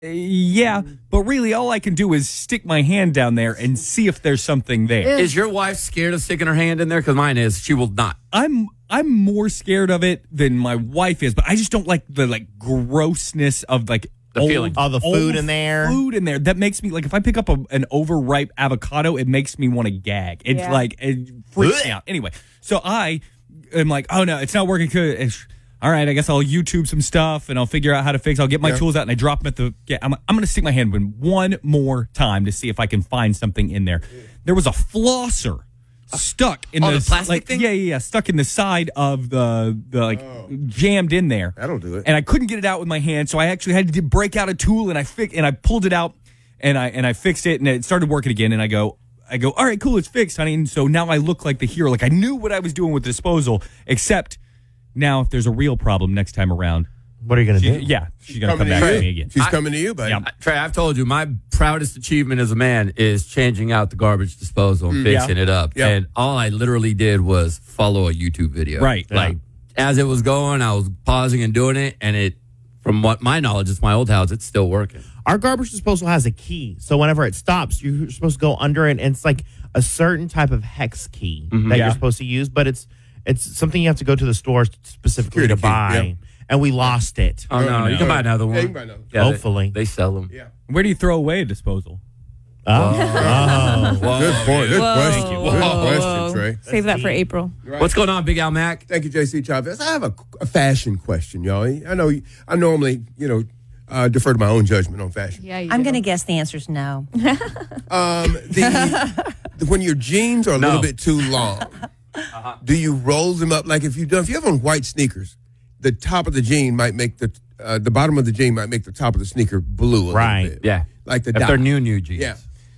Yeah, but really all I can do is stick my hand down there and see if there's something there. Is your wife scared of sticking her hand in there? Because mine is. She will not. I'm more scared of it than my wife is, but I just don't like the grossness of the feeling. All the food in there. Food in there. That makes me if I pick up an overripe avocado, it makes me want to gag. It's it freaks me out. Anyway, so I am like, oh no, it's not working good. All right, I guess I'll YouTube some stuff and I'll figure out how to fix. I'll get my tools out and I drop them at the. I'm going to stick my hand in one more time to see if I can find something in there. There was a flosser stuck in the plastic thing. Yeah, stuck in the side of the jammed in there. That'll do it. And I couldn't get it out with my hand, so I actually had to break out a tool and I pulled it out and I fixed it and it started working again. And I go, all right, cool, it's fixed, honey. And so now I look like the hero. Like I knew what I was doing with the disposal, except. Now, if there's a real problem next time around, what are you going to do? Yeah, she's going to come back to me again. She's coming to you, buddy. Yeah. Trey, I've told you, my proudest achievement as a man is changing out the garbage disposal and fixing it up. Yeah. And all I literally did was follow a YouTube video. Right. Like, as it was going, I was pausing and doing it. And it, from what my knowledge, it's my old house, it's still working. Our garbage disposal has a key. So whenever it stops, you're supposed to go under it. And it's like a certain type of hex key that you're supposed to use. But it's something you have to go to the store specifically to buy, and we lost it. Oh, no, you can buy another one. Yeah, you can buy another one. Yeah, hopefully. They sell them. Yeah. Where do you throw away a disposal? Oh. Good point. Good question. Whoa. Good question, Trey. Save that for April. Right. What's going on, Big Al Mac? Thank you, JC Chavez. I have a fashion question, y'all. I know I normally, defer to my own judgment on fashion. Yeah, I'm going to guess the answer's no. When your jeans are a little bit too long, do you roll them up? Like if you have on white sneakers, the top of the jean might make the bottom of the jean might make the top of the sneaker blue a little bit. Yeah. Like the if dot. they're new jeans. Yeah.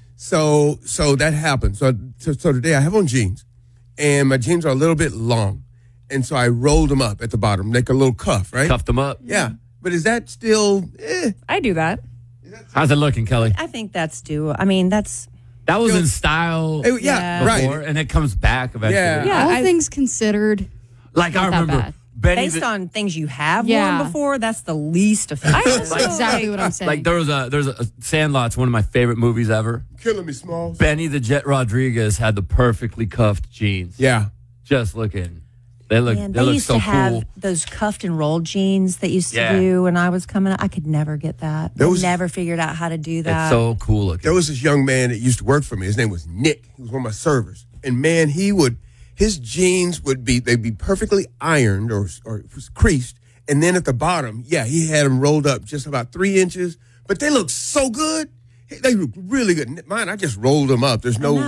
So that happens. So today I have on jeans, and my jeans are a little bit long, and so I rolled them up at the bottom, like a little cuff, right? Cuffed them up. Yeah. But is that still? I do that. How's it looking, Kelly? I think that's due. I mean, that's... That was in style Yeah, before, right. and it comes back eventually. Yeah, All things considered. Like I remember bad. Benny Based on things you have Yeah. worn before, that's the least offensive. That's exactly what I'm saying. like there's a Sandlot's one of my favorite movies ever. Killing me, Smalls. Benny the Jet Rodriguez had the perfectly cuffed jeans. Yeah. Just looking. They look Man, they they look used so to have cool. those cuffed and rolled jeans that used to do when I was coming up. I could never get that. I never figured out how to do that. It's so cool looking. There was this young man that used to work for me. His name was Nick. He was one of my servers. And man, his jeans they'd be perfectly ironed or creased. And then at the bottom, he had them rolled up just about 3 inches. But they look so good. They look really good. Mine, I just rolled them up. There's no.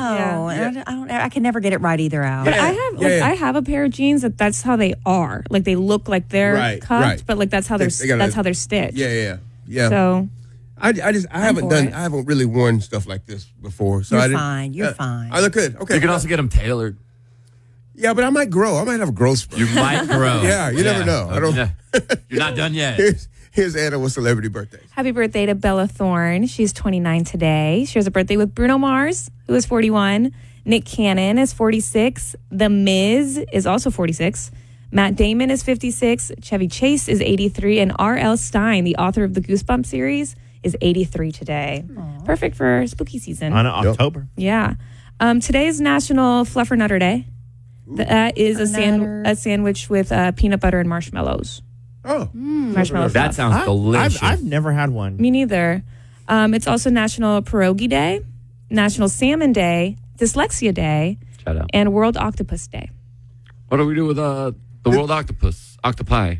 I can never get it right either out. But I have a pair of jeans that's how they are. Like they look like they're cuffed, but like that's how they're stitched. Yeah. So I haven't really worn stuff like this before. So You're fine. I look good. Okay. You can also get them tailored. Yeah, but I might grow. I might have a growth spurt. You might grow. Yeah, you never know. I don't. You're not done yet. Here's Anna with celebrity birthdays. happy birthday to Bella Thorne. She's 29 today. She has a birthday with Bruno Mars, who is 41. Nick Cannon is 46. The Miz is also 46. Matt Damon is 56. Chevy Chase is 83. And R.L. Stein, the author of the Goosebumps series, is 83 today. Aww. Perfect for spooky season. On October. Yeah. Today is National Fluffernutter Day. That is a sandwich with peanut butter and marshmallows. Oh. Marshmallow That fluff. sounds delicious. I've never had one. Me neither. It's also National Pierogi Day, National Salmon Day, Dyslexia Day, Shout out. and World Octopus Day. What do we do with the world octopuses?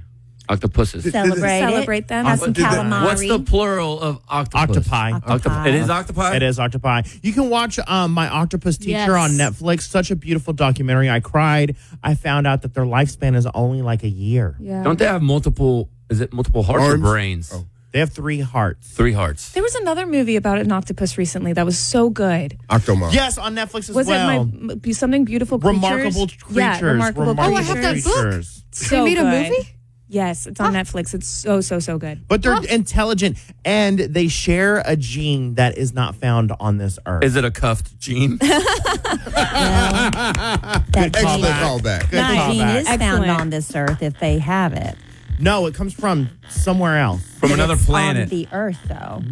Celebrate them. Have some calamari. What's the plural of octopus? Octopi. It is octopi? It is octopi. You can watch My Octopus Teacher on Netflix. Such a beautiful documentary. I cried. I found out that their lifespan is only like a year. Yeah. Don't they have multiple hearts or brains? Oh. They have 3 hearts. 3 hearts. There was another movie about an octopus recently that was so good. Octomom. Yes, on Netflix as Was well. it Something Beautiful Creatures? Remarkable Creatures. Yeah, Remarkable I have that book. Creatures. So They made a good. movie? Yes, it's on Netflix. It's so good. But they're intelligent, and they share a gene that is not found on this earth. Is it a cuffed gene? That Excellent gene, callback. Good that gene callback. is found Excellent. on this earth if they have it. No, it comes from somewhere else. From But another it's planet. on the earth, though.